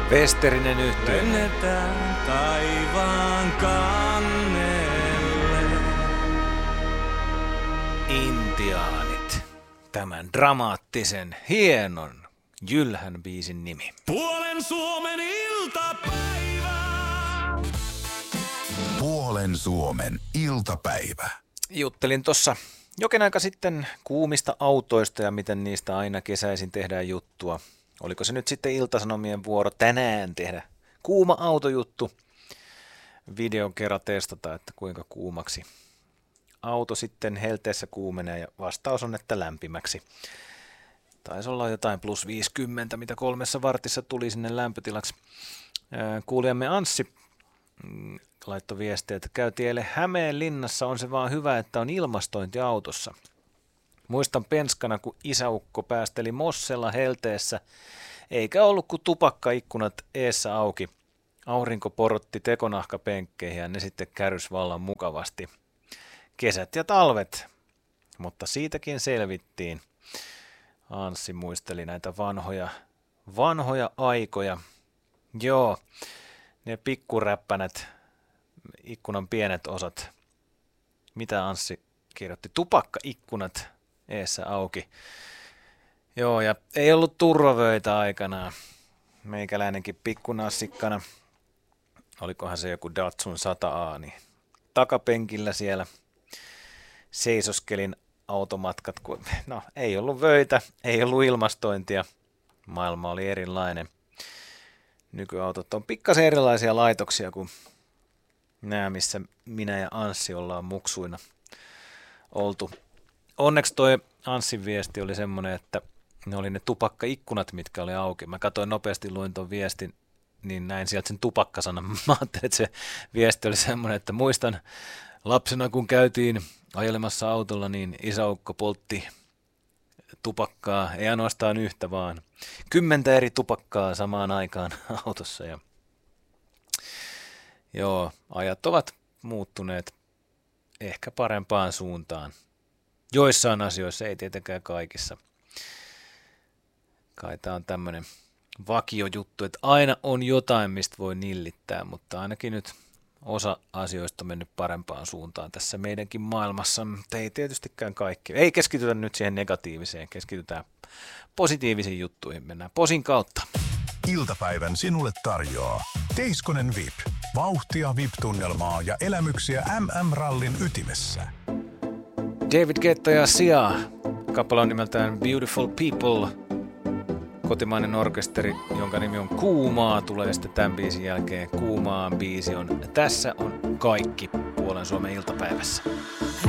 Westerinen yhtye. Lennetään taivaan kannelle. Intiaanit. Tämän dramaattisen, hienon, jylhän biisin nimi. Puolen Suomen iltapäivä. Puolen Suomen iltapäivä. Juttelin tuossa jokin aika sitten kuumista autoista ja miten niistä aina kesäisin tehdään juttua. Oliko se nyt sitten Ilta-Sanomien vuoro tänään tehdä kuuma autojuttu? Videon kerran testata, että kuinka kuumaksi auto sitten helteessä kuumenee, ja vastaus on, että lämpimäksi. Taisi olla jotain plus 50, mitä 3 vartissa tuli sinne lämpötilaksi. Kuulijamme Anssi laittoi viestiä, että käytiin eilen Hämeenlinnassa, on se vaan hyvä, että on ilmastointi autossa. Muistan penskana, kun isäukko päästeli Mossella helteessä, eikä ollut kuin tupakkaikkunat eessä auki. Aurinko porotti tekonahkapenkkeihin ja ne sitten kärrys vallan mukavasti. Kesät ja talvet, mutta siitäkin selvittiin. Anssi muisteli näitä vanhoja aikoja. Joo, ne pikkuräppänät, ikkunan pienet osat. Mitä Anssi kirjoitti? Tupakkaikkunat eessä auki. Joo, ja ei ollut turvavöitä aikanaan. Meikäläinenkin pikkunassikkana. Olikohan se joku Datsun 100A, niin takapenkillä siellä seisoskelin automatkat, kun ei ollut vöitä, ei ollut ilmastointia. Maailma oli erilainen. Nykyautot on pikkasen erilaisia laitoksia kuin nämä, missä minä ja Anssi ollaan muksuina oltu. Onneksi toi Anssin viesti oli semmoinen, että ne oli ne tupakkaikkunat, mitkä oli auki. Mä katsoin nopeasti, luin ton viestin, niin näin sieltä sen tupakkasanan. Mä ajattelin, että se viesti oli semmoinen, että muistan lapsena, kun käytiin ajelemassa autolla, niin isäukko poltti tupakkaa, ei ainoastaan yhtä, vaan 10 eri tupakkaa samaan aikaan autossa. Ja joo, ajat ovat muuttuneet ehkä parempaan suuntaan. Joissain asioissa, ei tietenkään kaikissa. Kai tämä on tämmöinen vakiojuttu, että aina on jotain, mistä voi nillittää, mutta ainakin nyt osa asioista on mennyt parempaan suuntaan tässä meidänkin maailmassa, mutta ei tietystikään kaikki. Ei keskitytä nyt siihen negatiiviseen, keskitytään positiivisiin juttuihin, mennään posin kautta. Iltapäivän sinulle tarjoaa Teiskonen VIP. Vauhtia, VIP-tunnelmaa ja elämyksiä MM-rallin ytimessä. David Guetta ja Sia, kappale on nimeltään Beautiful People. Kotimainen orkesteri, jonka nimi on Kuumaa, tulee sitten tämän biisin jälkeen. Kuumaan biisi on Tässä on kaikki Puolen Suomen iltapäivässä.